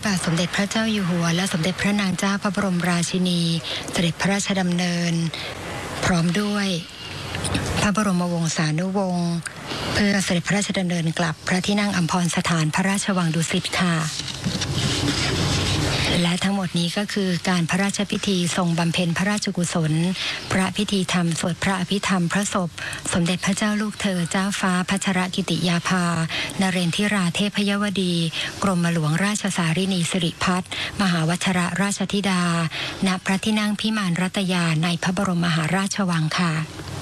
าทสมเด็จพระเจ้าอยู่หัวและสมเด็จพระนางเจ้าพระบรมราชินีเสด็จพระราชดำเนินพร้อมด้วยพระบรมวงศานุวงศ์เพื่อเสด็จพระราชดำเนินกลับพระที่นั่งอัมพรสถานพระราชวังดุสิตค่ะและทั้งหมดนี้ก็คือการพระราชพิธีทรงบำเพ็ญพระราชกุศลพระพิธีธรรมสวดพระอภิธรรมพระศพสมเด็จพระเจ้าลูกเธอเจ้าฟ้าพัชรกิติยาภานเรนทิราเทพยวดีกรมหลวงราชสารินีสิริพัฒน์มหาวชิรราชธิดาณพระที่นั่งพิมานรัตยาในพระบรมมหาราชวังค่ะ